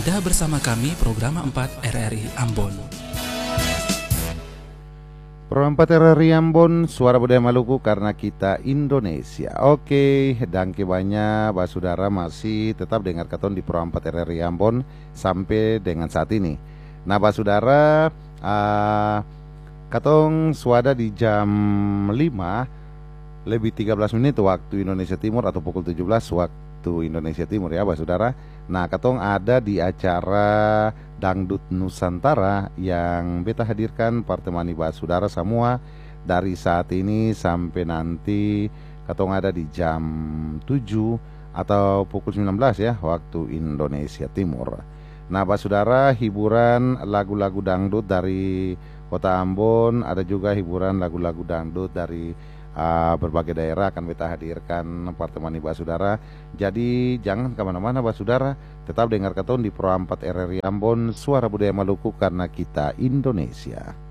Anda bersama kami program 4 RRI Ambon. Pro 4 RRI Ambon, suara budaya Maluku karena kita Indonesia. Oke, dangke banyak saudara masih tetap dengar katon di Pro 4 RRI Ambon sampai dengan saat ini. Nah saudara, katong suada di jam 5 lebih 13 menit waktu Indonesia Timur atau pukul 17 waktu Indonesia Timur ya saudara. Nah katong ada di acara Dangdut Nusantara yang beta hadirkan pertemani saudara semua dari saat ini sampai nanti katong ada di jam 7 atau pukul 19 ya waktu Indonesia Timur. Nah saudara, hiburan lagu-lagu dangdut dari Kota Ambon, ada juga hiburan lagu-lagu dangdut dari berbagai daerah akan beta hadirkan pertemani saudara. Jadi jangan kemana-mana saudara, tetap dengar katon di Pro 4 RRI Ambon, suara budaya Maluku karena kita Indonesia.